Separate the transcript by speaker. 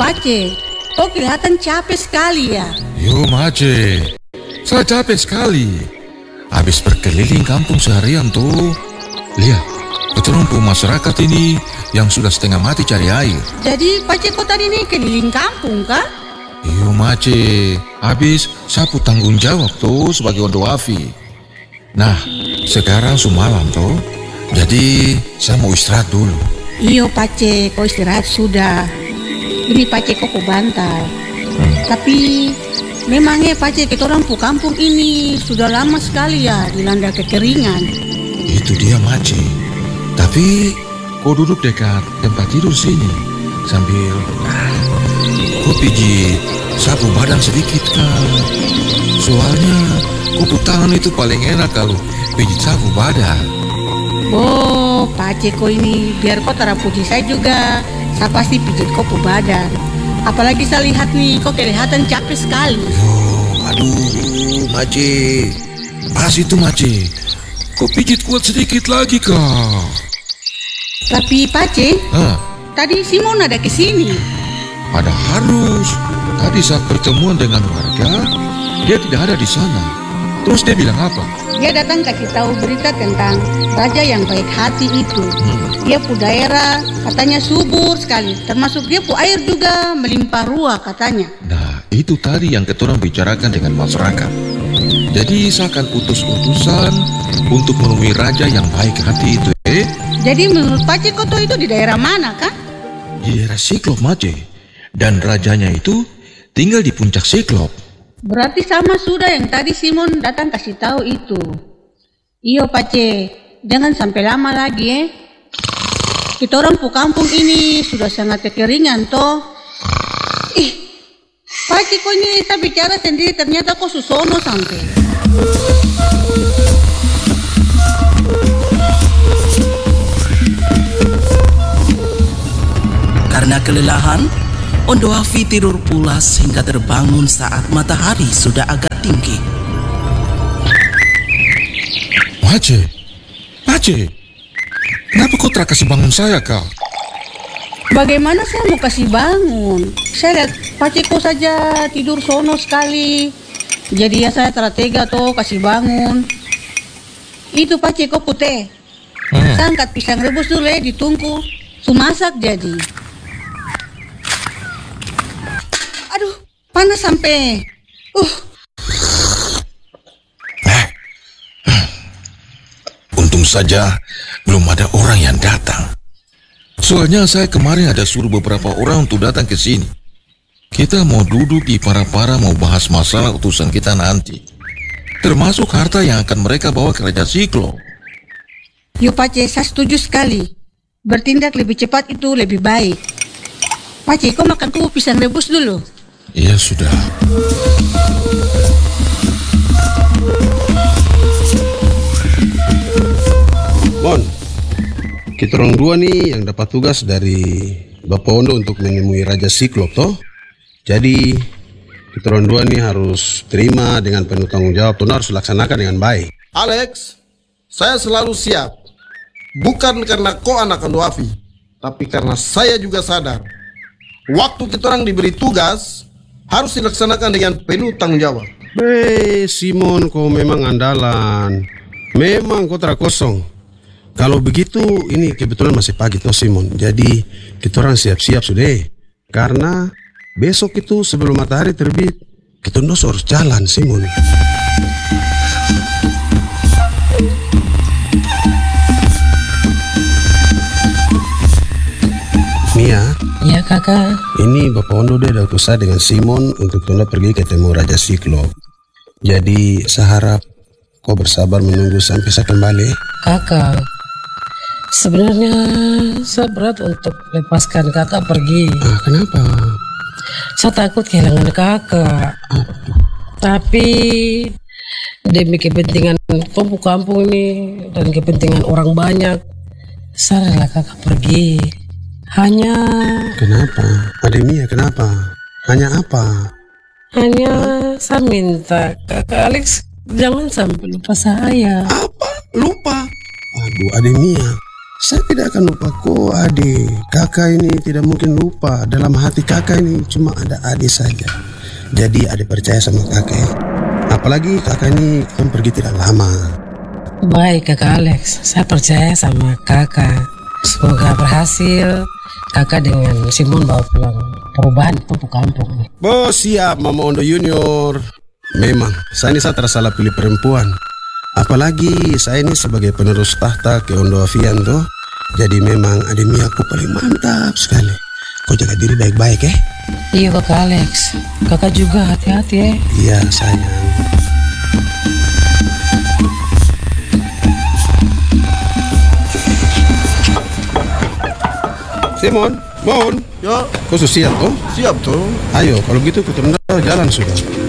Speaker 1: Pace, kau kelihatan capek sekali ya.
Speaker 2: Yo Mace, saya capek sekali. Habis berkeliling kampung seharian tuh. Lihat, keterumpu masyarakat ini yang sudah setengah mati cari air.
Speaker 1: Jadi Pace kau tadi nih keliling kampung kah?
Speaker 2: Yo Mace, habis sapu tanggung jawab tuh sebagai Ondoafi. Nah, sekarang semalam tuh, jadi saya mau istirahat dulu.
Speaker 1: Iyo Pace, kau istirahat sudah. Ini Pace kau bantal. Tapi memangnya Pace kita orang kampung ini sudah lama sekali ya dilanda kekeringan.
Speaker 2: Itu dia Mace. Tapi kau duduk dekat tempat tidur sini sambil kau pijit sapu badan sedikit kan. Soalnya kupu tangan itu paling enak kalau pijit sapu badan.
Speaker 1: Oh, Pace kau ini biar kau terapuji saya juga. Saya pasti pijit kau badan. Apalagi saya lihat nih kau kelihatan capek sekali.
Speaker 2: Aduh, Mace. Pas itu Mace. Kau pijit kuat sedikit lagi kau.
Speaker 1: Tapi Pace, tadi Simon ada kesini.
Speaker 2: Ada harus. Tadi saat pertemuan dengan warga, dia tidak ada di sana. Terus dia bilang apa?
Speaker 1: Dia datang kasih tahu berita tentang raja yang baik hati itu. Dia pu daerah katanya subur sekali, termasuk dia pu air juga melimpah ruah katanya.
Speaker 2: Nah, itu tadi yang kita orang bicarakan dengan masyarakat. Jadi saya akan utus utusan untuk menemui raja yang baik hati itu.
Speaker 1: Jadi menurut Pace Koto itu di daerah mana kah?
Speaker 2: Di daerah Siklop Mace. Dan rajanya itu tinggal di puncak Siklop.
Speaker 1: Berarti sama sudah yang tadi Simon datang kasih tahu itu. Iyo Pace, jangan sampai lama lagi Kita orang kampung ini sudah sangat kekeringan toh. Pace kok ini kita bicara sendiri ternyata kok susono sampai.
Speaker 3: Karena kelelahan, Ondoafi tidur pulas hingga terbangun saat matahari sudah agak tinggi.
Speaker 2: Pace, kenapa kau tak kasih bangun saya kau?
Speaker 1: Bagaimana saya mau kasih bangun? Saya lihat Pace kok saja tidur sono sekali. Jadi ya saya tega toh kasih bangun. Itu Pace kok putih. Saya angkat pisang rebus dulu ditungku. Sumasak jadi. Aduh, panas sampai.
Speaker 2: Untung saja belum ada orang yang datang. Soalnya saya kemarin ada suruh beberapa orang untuk datang ke sini. Kita mau duduk di para-para mau bahas masalah utusan kita nanti. Termasuk harta yang akan mereka bawa ke Raja Siklop.
Speaker 1: Yo Pace, saya setuju sekali. Bertindak lebih cepat itu lebih baik. Pace, kau makan tuh pisang rebus dulu.
Speaker 2: Iya sudah.
Speaker 4: Mon, kita orang dua nih yang dapat tugas dari Bapak Ondo untuk menemui Raja Siklop toh. Jadi kita orang dua nih harus terima dengan penuh tanggung jawab toh, harus laksanakan dengan baik.
Speaker 5: Alex, saya selalu siap. Bukan karena kau anak Ondoafi, tapi karena saya juga sadar waktu kita orang diberi tugas harus dilaksanakan dengan penuh tanggung jawab.
Speaker 4: Simon, kau memang andalan. Memang kau terakosong. Kalau begitu, ini kebetulan masih pagi toh Simon. Jadi kita orang siap-siap sudah. Karena besok itu sebelum matahari terbit, kita harus jalan Simon. Mia.
Speaker 6: Ya kakak.
Speaker 4: Ini Bapak Ondo dia ada utus saya dengan Simon untuk kita pergi ketemu Raja Siklop. Jadi saya harap kau bersabar menunggu sampai saya kembali.
Speaker 6: Kakak, sebenarnya saya berat untuk lepaskan kakak pergi.
Speaker 4: Kenapa?
Speaker 6: Saya takut kehilangan kakak. Tapi demi kepentingan kampung ini dan kepentingan orang banyak, saya rela kakak pergi. Hanya...
Speaker 4: Kenapa? Ademia, kenapa? Hanya apa?
Speaker 6: Hanya saya minta kakak Alex jangan sampai lupa saya.
Speaker 4: Apa? Lupa? Aduh, Ademia, Saya tidak akan lupa kok adik. Kakak ini tidak mungkin lupa. Dalam hati kakak ini cuma ada adik saja. Jadi adik percaya sama kakak ya. Apalagi kakak ini kan pergi tidak lama.
Speaker 6: Baik kakak Alex, saya percaya sama kakak. Semoga berhasil kakak dengan Simon bawa pulang perubahan di Pupuk Kampung.
Speaker 4: Bos siap Mama Ondo Junior. Memang saya ini tersalah pilih perempuan. Apalagi saya ini sebagai penerus tahta ke Ondo Avian tuh. Jadi memang ademi aku paling mantap sekali. Kau jaga diri baik-baik ya.
Speaker 6: Iya kakak Alex, kakak juga hati-hati ya.
Speaker 4: Iya sayang. Simon, Mon,
Speaker 5: Ya,
Speaker 4: kau sudah siap toh?
Speaker 5: siap tuh.
Speaker 4: Ayo, kalau begitu kita jalan sudah.